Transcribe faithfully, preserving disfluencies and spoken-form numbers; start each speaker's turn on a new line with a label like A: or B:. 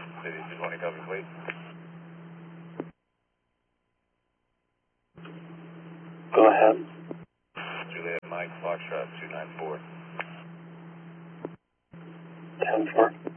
A: City two twenty, copy, please.
B: Go ahead.
A: Juliet Mike, Foxtrot two nine four.
B: ten four.